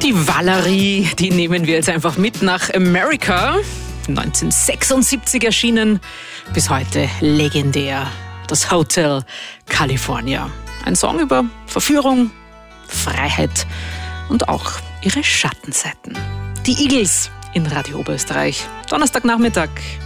Die Valerie, die nehmen wir jetzt einfach mit nach America. 1976 erschienen, bis heute legendär. Das Hotel California. Ein Song über Verführung, Freiheit und auch ihre Schattenseiten. Die Eagles in Radio Oberösterreich. Donnerstagnachmittag.